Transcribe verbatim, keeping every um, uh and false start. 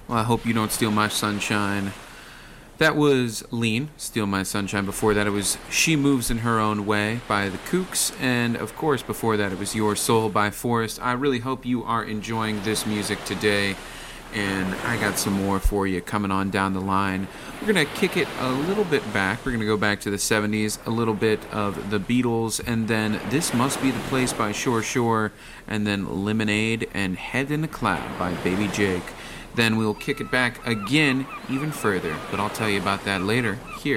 Well, I hope you don't steal my sunshine. That was Lean, Steal My Sunshine. Before that, it was She Moves in Her Own Way by the Kooks. And, of course, before that, it was Your Soul by Forrest. I really hope you are enjoying this music today. And I got some more for you coming on down the line. We're going to kick it a little bit back. We're going to go back to the seventies, a little bit of the Beatles, and then This Must Be the Place by Shore Shore, and then Lemonade and Head in the Cloud by Baby Jake. Then we'll kick it back again even further, but I'll tell you about that later here